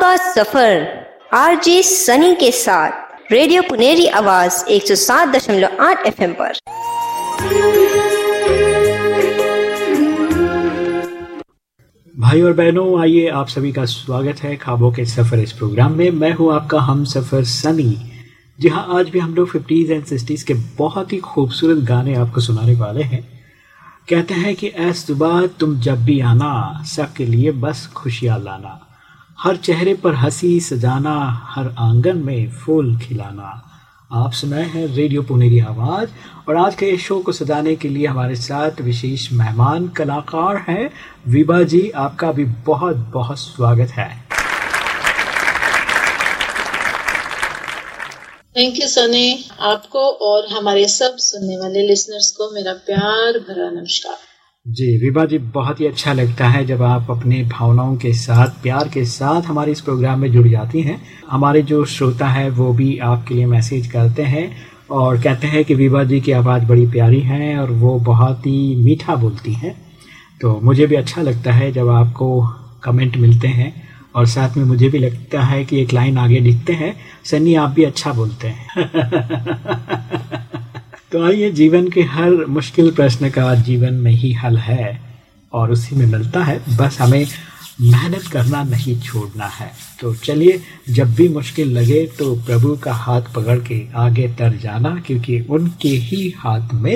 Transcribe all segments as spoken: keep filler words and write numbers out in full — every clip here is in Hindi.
का सफर आरजे सनी के साथ रेडियो पुनेरी आवाज एक सौ सात दशमलव आठ एफएम पर। भाई और बहनों, आइए आप सभी का स्वागत है ख्वाबों के सफर इस प्रोग्राम में। मैं हूं आपका हम सफर सनी। जी हाँ, आज भी हम लोग फिफ्टीज़ एंड सिक्सटीज़ के बहुत ही खूबसूरत गाने आपको सुनाने वाले हैं। कहते हैं कि ऐ सुबह तुम जब भी आना, सबके लिए बस खुशियाँ लाना, हर चेहरे पर हंसी सजाना, हर आंगन में फूल खिलाना। आप सुनाए हैं रेडियो पुनेरी आवाज, और आज के इस शो को सजाने के लिए हमारे साथ विशेष मेहमान कलाकार हैं विभा जी। आपका भी बहुत बहुत स्वागत है। Thank you Sunny. आपको और हमारे सब सुनने वाले लिसनर्स को मेरा प्यार भरा नमस्कार। जी विभा जी, बहुत ही अच्छा लगता है जब आप अपने भावनाओं के साथ, प्यार के साथ हमारे इस प्रोग्राम में जुड़ जाती हैं। हमारे जो श्रोता है वो भी आपके लिए मैसेज करते हैं और कहते हैं कि विभा जी की आवाज़ बड़ी प्यारी है और वो बहुत ही मीठा बोलती हैं। तो मुझे भी अच्छा लगता है जब आपको कमेंट मिलते हैं, और साथ में मुझे भी लगता है कि एक लाइन आगे लिखते हैं, सनी आप भी अच्छा बोलते हैं। तो आइए, जीवन के हर मुश्किल प्रश्न का जीवन में ही हल है और उसी में मिलता है, बस हमें मेहनत करना नहीं छोड़ना है। तो चलिए, जब भी मुश्किल लगे तो प्रभु का हाथ पकड़ के आगे तर जाना, क्योंकि उनके ही हाथ में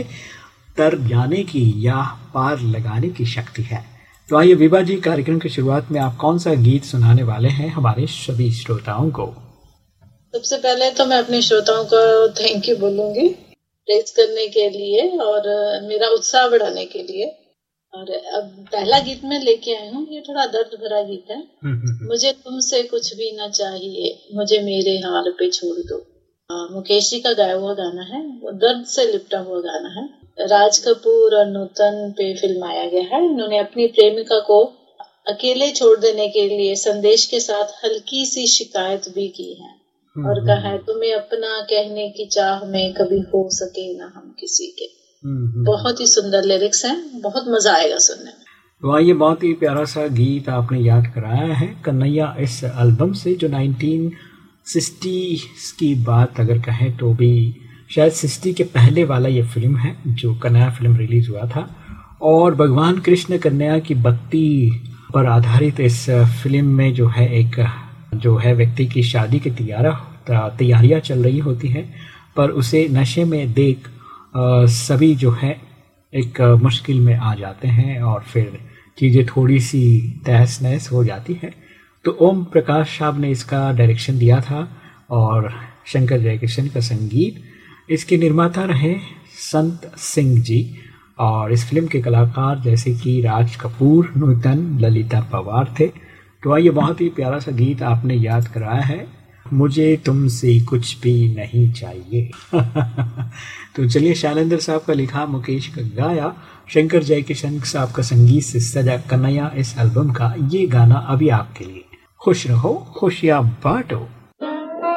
तर जाने की या पार लगाने की शक्ति है। तो आइए विभा जी, कार्यक्रम की शुरुआत में आप कौन सा गीत सुनाने वाले हैं हमारे सभी श्रोताओं को? सबसे पहले तो मैं अपने श्रोताओं को थैंक यू बोलूंगी, प्रेज करने के लिए और मेरा उत्साह बढ़ाने के लिए। और अब पहला गीत मैं लेके आई हूँ, ये थोड़ा दर्द भरा गीत है। मुझे तुमसे कुछ भी ना चाहिए, मुझे मेरे हाल पे छोड़ दो। मुकेश जी का गाया हुआ गाना है, वो दर्द से लिपटा हुआ गाना है। राज कपूर और नूतन पे फिल्माया गया है। उन्होंने अपनी प्रेमिका को अकेले छोड़ देने के लिए संदेश के साथ हल्की सी शिकायत भी की है और कहा है, तुम्हें अपना कहने की चाह में कभी हो सके ना हम किसी के। बहुत ही सुंदर लिरिक्स हैं, बहुत मजा आएगा सुनने में। वाह, ये बहुत ही प्यारा सा गीत आपने याद कराया है कन्हैया इस एल्बम से, जो नाइनटीन सिक्सटी की बात अगर कहें तो भी शायद सिक्सटी के पहले वाला ये फिल्म है जो कन्हैया फिल्म रिलीज हुआ था। और भगवान कृष्ण कन्हैया की भक्ति पर आधारित इस फिल्म में जो है एक जो है व्यक्ति की शादी की तैयारियां चल रही होती हैं, पर उसे नशे में देख आ, सभी जो है एक मुश्किल में आ जाते हैं और फिर चीज़ें थोड़ी सी तहस नहस हो जाती है। तो ओम प्रकाश साहब ने इसका डायरेक्शन दिया था और शंकर जयकिशन का संगीत। इसके निर्माता रहे संत सिंह जी, और इस फिल्म के कलाकार जैसे कि राज कपूर, नूतन, ललिता पवार थे। तो आइए, बहुत ही प्यारा सा गीत आपने याद कराया है, मुझे तुमसे कुछ भी नहीं चाहिए। तो चलिए, शैलेंद्र साहब का लिखा, मुकेश का गाया, शंकर जयकिशन साहब का संगीत से सजा कन्हैया इस एल्बम का ये गाना अभी आपके लिए। खुश रहो, खुशियाँ बांटो।